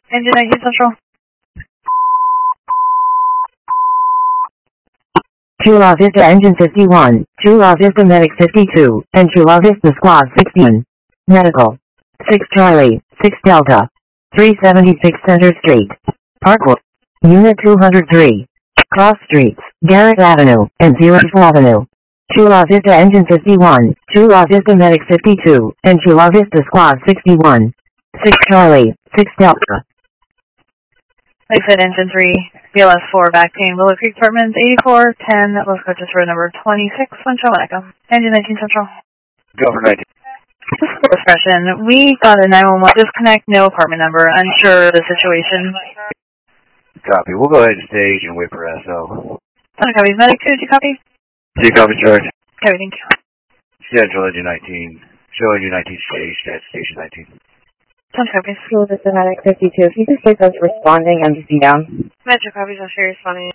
Engine 19 Central. Chula Vista Engine 51, Chula Vista Medic 52, and Chula Vista Squad 16. Medical. 6 Charlie, 6 Delta. 376 Center Street. Parkwood. Unit 203. Cross Streets, Garrett Avenue, and Zerifel Avenue. Chula Vista Engine 51, Chula Vista Medic 52, and Chula Vista Squad 61. 6 Charlie, 6 Delta. Like I said, Engine 3, BLS 4, back pain, Willow Creek Apartments, 8410, Los Coches Road number 26, Central Monaco. Engine 19 Central. Go for 19. Just for discretion, we got a 911 disconnect, no apartment number, unsure of the situation. Copy. We'll go ahead and stage and wait for SO. Son copies. Medic 2, did you copy? 2 copy, Charge. Copy, thank you. Central Engine 19. Show Engine 19 staged at Station 19. Son copies. Chula Vista Medic 52, if you could place us responding MDC down. Metro copies, I'll show you responding.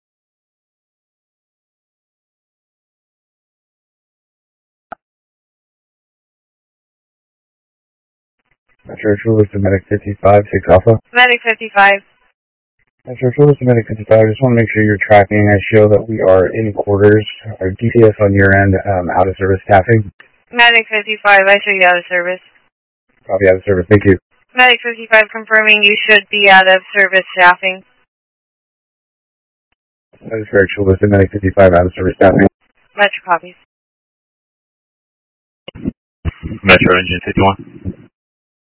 Metro Chula Vista Medic 55, 6 Alpha. Medic 55. Metro Chula Vista Medic 55, I just want to make sure you're tracking. I show that we are in quarters. Our DCS on your end, out of service staffing. Medic 55, I show you out of service. Copy, out of service. Thank you. Medic 55 confirming you should be out of service staffing. That is correct. Chula Vista Medic 55, out of service staffing. Metro copies. Metro Engine 51.